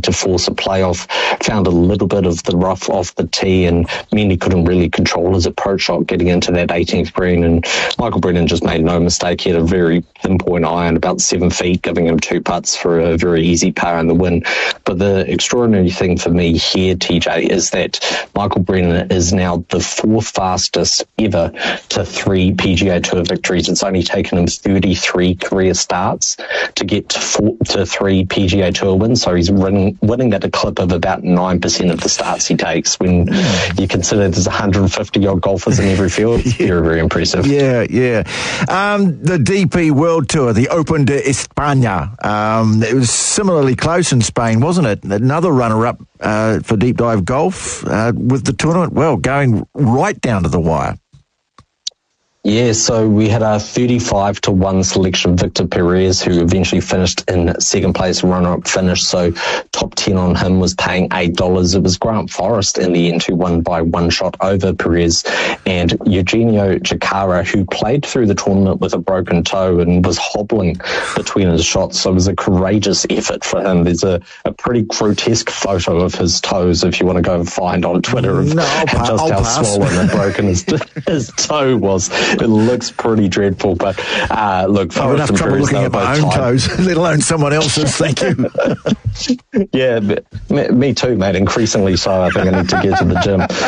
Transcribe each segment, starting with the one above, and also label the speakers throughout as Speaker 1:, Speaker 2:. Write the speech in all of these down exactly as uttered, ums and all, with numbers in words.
Speaker 1: to force a playoff. Found a little bit of the rough off the tee, and meant he couldn't really control his approach shot getting into that eighteenth green. And Michael Brennan just made no mistake. He had a very pinpoint iron, about seven feet, giving him two putts for a very easy par in the win. But the extraordinary thing for me here, T J, is that Michael Brennan is now the fourth fastest ever to three P G A Tour victories. It's only taken him thirty-three career starts to get to, four, to three P G A Tour wins. So he's winning, winning at a clip of about nine percent of the starts he takes. When you consider there's one hundred fifty odd golfers in every field, it's very, very impressive.
Speaker 2: Yeah, yeah. Um, the D P World Tour, the Open de España, um, it was similarly close in Spain, wasn't it? Another runner-up uh, for deep dive golf uh, with the tournament, well, going right down to the wire.
Speaker 1: Yeah, so we had a thirty-five to one selection, Victor Perez, who eventually finished in second place, runner-up finish. So top ten on him was paying eight dollars. It was Grant Forrest in the end who won by one shot over Perez. And Eugenio Chacarra, who played through the tournament with a broken toe and was hobbling between his shots. So it was a courageous effort for him. There's a, a pretty grotesque photo of his toes, if you want to go and find on Twitter, of
Speaker 2: no, pa-
Speaker 1: just
Speaker 2: I'll
Speaker 1: how
Speaker 2: pass.
Speaker 1: swollen and broken his, his toe was. It looks pretty dreadful, but uh, look,
Speaker 2: I've enough trouble looking at my own toes, let alone someone else's. Thank you.
Speaker 1: Yeah, me, me too, mate. Increasingly so. I think I need to get to the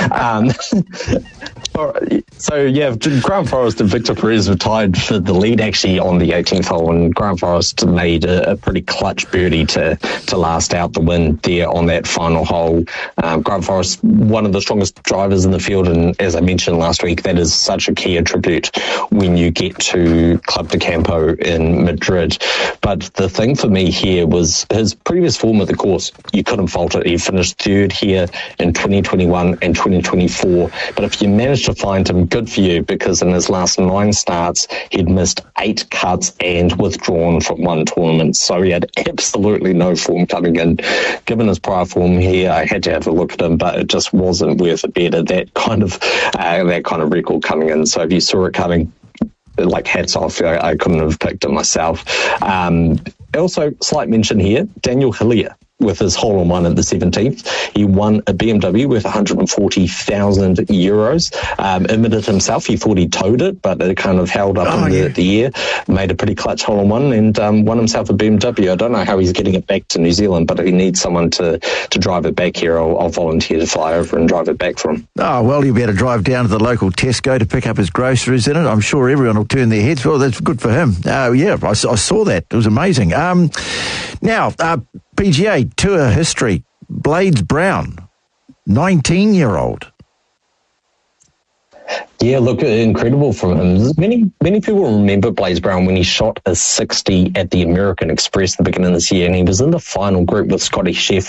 Speaker 1: gym. Um, so, yeah, Grant Forrest and Victor Perez were tied for the lead actually on the eighteenth hole, and Grant Forrest made a, a pretty clutch birdie to, to last out the win there on that final hole. Um, Grant Forrest, one of the strongest drivers in the field, and as I mentioned last week, that is such a key attribute when you get to Club de Campo in Madrid. But the thing for me here was his previous form of the course. You couldn't fault it. He finished third here in twenty twenty-one and twenty twenty-four. But if you managed to find him, good for you, because in his last nine starts, he'd missed eight cuts and withdrawn from one tournament. So he had absolutely no form coming in. Given his prior form here, I had to have a look at him, but it just wasn't worth a bet at that kind of uh, that kind of record coming in. So if you saw it coming, like, hats off. I, I couldn't have picked it myself. Um, also, slight mention here, Daniel Hillier, with his hole-in-one at the seventeenth. He won a B M W worth one hundred forty thousand euros. Um, admitted himself he thought he towed it, but it kind of held up
Speaker 2: oh,
Speaker 1: in the,
Speaker 2: yeah.
Speaker 1: the air, made a pretty clutch hole-in-one, and um, won himself a B M W. I don't know how he's getting it back to New Zealand, but if he needs someone to, to drive it back here, I'll, I'll volunteer to fly over and drive it back for him.
Speaker 2: Oh, well, you better drive down to the local Tesco to pick up his groceries in it. I'm sure everyone will turn their heads. Well, that's good for him. Uh, yeah, I, I saw that. It was amazing. Um, now, uh, P G A Tour history, Blades Brown, nineteen-year-old.
Speaker 1: Yeah, look, incredible from him. Many many people remember Blades Brown when he shot a sixty at the American Express at the beginning of this year, and he was in the final group with Scotty Scheffler.